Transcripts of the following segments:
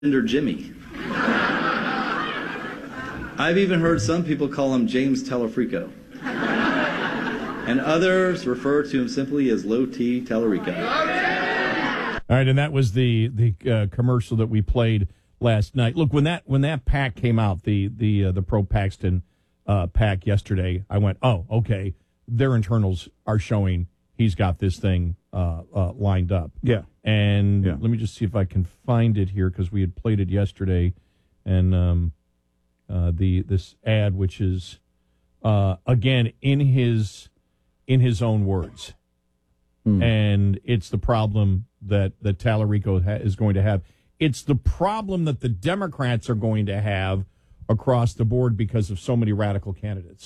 Jimmy. I've even heard some people call him James Telefrico. And others refer to him simply as Low T Tallarico. All right, and that was the commercial that we played last night. Look, when that pack came out, the Pro Paxton pack yesterday, I went, oh, okay, their internals are showing he's got this thing lined up. Yeah. And let me just see if I can find it here, because we had played it yesterday, and this ad, which is again in his own words, and it's the problem that Tallarico is going to have. It's the problem that the Democrats are going to have across the board because of so many radical candidates,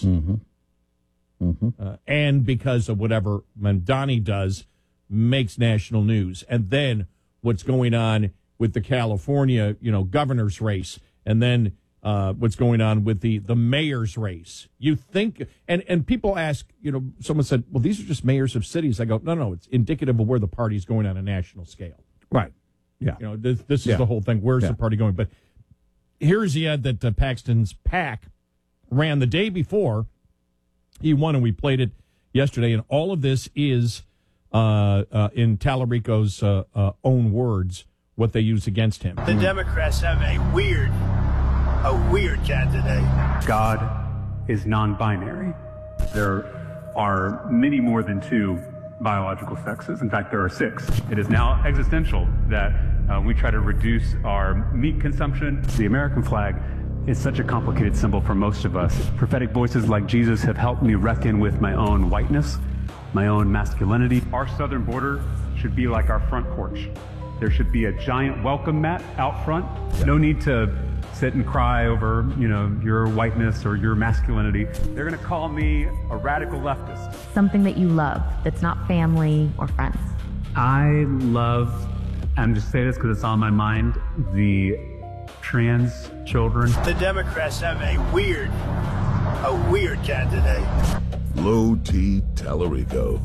and because of whatever Mamdani does makes national news. And then what's going on with the California, governor's race, and then what's going on with the mayor's race. You think, and people ask, someone said, well, these are just mayors of cities. I go, no, it's indicative of where the party's going on a national scale. Right. Yeah. This is the whole thing. Where's the party going? But here's the ad that Paxton's PAC ran the day before he won, and we played it yesterday. And all of this is in Tallarico's own words, what they use against him. The Democrats have a weird candidate. God is non-binary. There are many more than two biological sexes. In fact, there are 6. It is now existential that we try to reduce our meat consumption. The American flag is such a complicated symbol for most of us. Prophetic voices like Jesus have helped me reckon with my own whiteness, my own masculinity. Our southern border should be like our front porch. There should be a giant welcome mat out front. No need to sit and cry over, your whiteness or your masculinity. They're going to call me a radical leftist. Something that you love that's not family or friends. I love, I'm just saying this because it's on my mind, the trans children. The Democrats have a weird candidate. Low T Tallarico.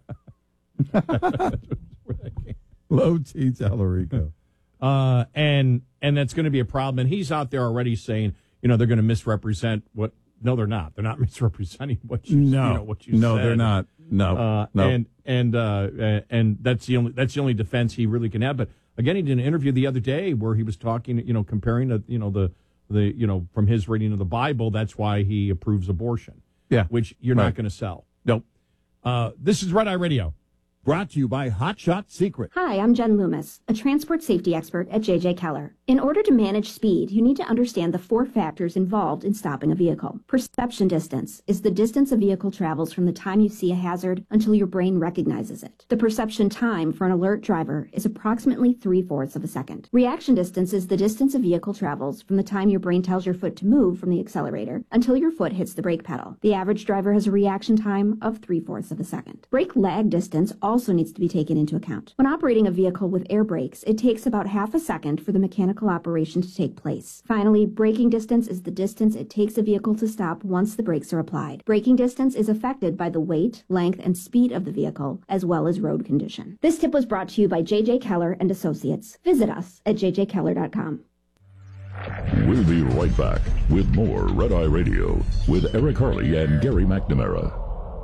Low T Tallarico. And that's going to be a problem. And he's out there already saying, they're going to misrepresent what. No, they're not. They're not misrepresenting what you. What you said. No, they're not. No. And that's the only defense he really can have. But again, he did an interview the other day where he was talking, comparing the from his reading of the Bible. That's why he approves abortion. Yeah, which you're not going to sell. Nope. This is Red Eye Radio. Brought to you by Hot Shot Secret. Hi, I'm Jen Loomis, a transport safety expert at J.J. Keller. In order to manage speed, you need to understand the 4 factors involved in stopping a vehicle. Perception distance is the distance a vehicle travels from the time you see a hazard until your brain recognizes it. The perception time for an alert driver is approximately 3/4 of a second. Reaction distance is the distance a vehicle travels from the time your brain tells your foot to move from the accelerator until your foot hits the brake pedal. The average driver has a reaction time of 3/4 of a second. Brake lag distance also needs to be taken into account. When operating a vehicle with air brakes, it takes about half a second for the mechanical operation to take place. Finally, braking distance is the distance it takes a vehicle to stop once the brakes are applied. Braking distance is affected by the weight, length, and speed of the vehicle, as well as road condition. This tip was brought to you by J.J. Keller and Associates. Visit us at jjkeller.com. We'll be right back with more Red Eye Radio with Eric Harley and Gary McNamara.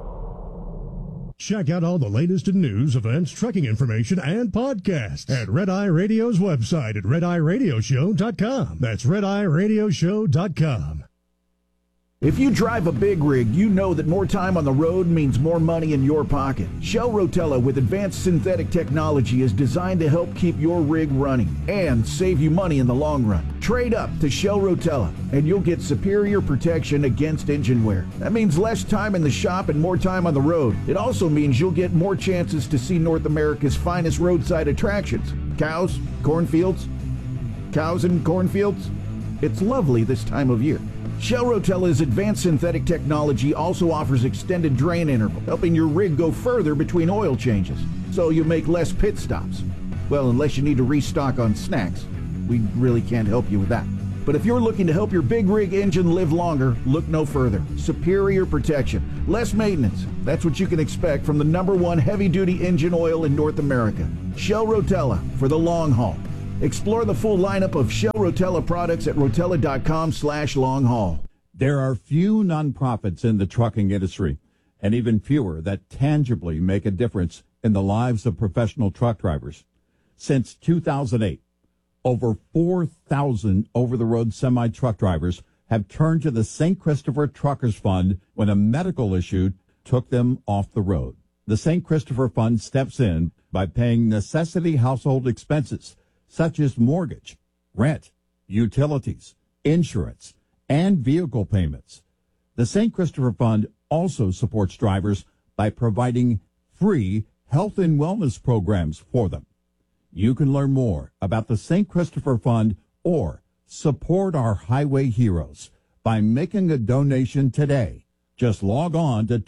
Check out all the latest in news, events, trucking information, and podcasts at Red Eye Radio's website at redeyeradioshow.com. That's redeyeradioshow.com. If you drive a big rig, you know that more time on the road means more money in your pocket. Shell Rotella with advanced synthetic technology is designed to help keep your rig running and save you money in the long run. Trade up to Shell Rotella and you'll get superior protection against engine wear. That means less time in the shop and more time on the road. It also means you'll get more chances to see North America's finest roadside attractions. Cows, cornfields, cows and cornfields. It's lovely this time of year. Shell Rotella's advanced synthetic technology also offers extended drain interval, helping your rig go further between oil changes, so you make less pit stops. Well, unless you need to restock on snacks. We really can't help you with that. But if you're looking to help your big rig engine live longer, look no further. Superior protection, less maintenance. That's what you can expect from the #1 heavy-duty engine oil in North America. Shell Rotella for the long haul. Explore the full lineup of Shell Rotella products at rotella.com/long-haul. There are few nonprofits in the trucking industry, and even fewer that tangibly make a difference in the lives of professional truck drivers. Since 2008, over 4,000 over-the-road semi-truck drivers have turned to the St. Christopher Truckers Fund when a medical issue took them off the road. The St. Christopher Fund steps in by paying necessity household expenses such as mortgage, rent, utilities, insurance, and vehicle payments. The St. Christopher Fund also supports drivers by providing free health and wellness programs for them. You can learn more about the St. Christopher Fund or support our highway heroes by making a donation today. Just log on to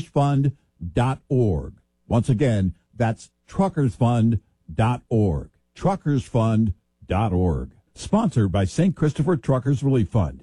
truckersfund.org. Once again, that's truckersfund.org. Truckersfund.org. Sponsored by St. Christopher Truckers Relief Fund.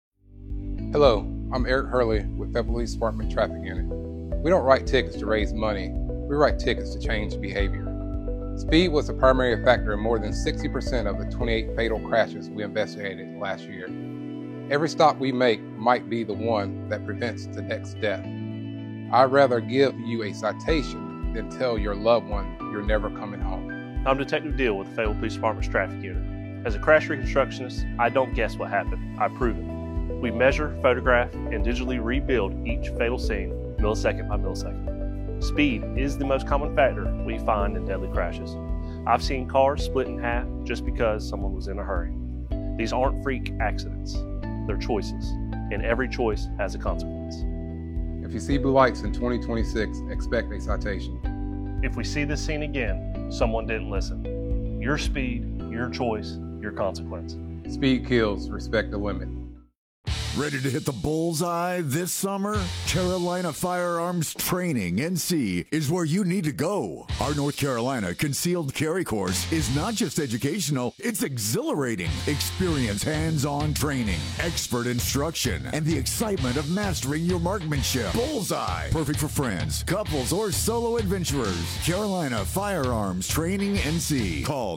Hello, I'm Eric Hurley with Federal Police Department Traffic Unit. We don't write tickets to raise money. We write tickets to change behavior. Speed was the primary factor in more than 60% of the 28 fatal crashes we investigated last year. Every stop we make might be the one that prevents the next death. I'd rather give you a citation than tell your loved one you're never coming home. I'm Detective Deal with the Fayetteville Police Department's Traffic Unit. As a crash reconstructionist, I don't guess what happened, I prove it. We measure, photograph, and digitally rebuild each fatal scene millisecond by millisecond. Speed is the most common factor we find in deadly crashes. I've seen cars split in half just because someone was in a hurry. These aren't freak accidents, they're choices, and every choice has a consequence. If you see blue lights in 2026, expect a citation. If we see this scene again, someone didn't listen. Your speed, your choice, your consequence. Speed kills, respect the limit. Ready to hit the bullseye this summer? Carolina Firearms Training, NC, is where you need to go. Our North Carolina Concealed Carry course is not just educational, it's exhilarating. Experience hands-on training, expert instruction, and the excitement of mastering your marksmanship. Bullseye, perfect for friends, couples, or solo adventurers. Carolina Firearms Training, NC. Call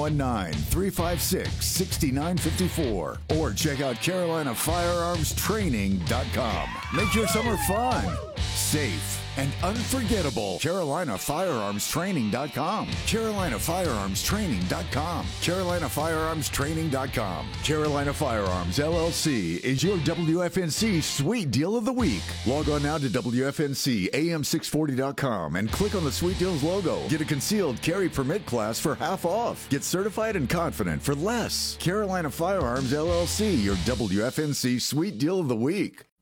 919-356-6954 or check out CarolinaFirearmsTraining.com. Make your summer fun, safe, and unforgettable. CarolinaFirearmsTraining.com. CarolinaFirearmsTraining.com. CarolinaFirearmsTraining.com. Carolina Firearms LLC is your WFNC Sweet Deal of the Week. Log on now to WFNCAM640.com and click on the Sweet Deals logo. Get a concealed carry permit class for half off. Get certified and confident for less. Carolina Firearms LLC, your WFNC Sweet Deal of the Week.